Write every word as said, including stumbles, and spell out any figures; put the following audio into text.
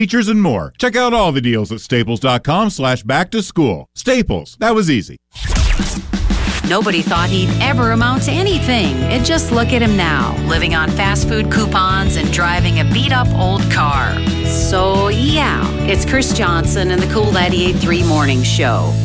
features, and more. Check out all the deals at staples.com slash back to school. Staples, that was easy. Nobody thought he'd ever amount to anything. And just look at him now, living on fast food coupons and driving a beat-up old car. So, yeah, it's Chris Johnson and the Cool ninety-eight point three Morning Show.